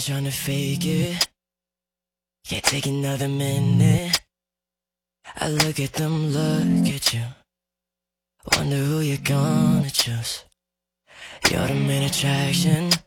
trying to fake it. Can't take another minute. I look at them, look at you. Wonder who you're gonna choose. You're the main attraction.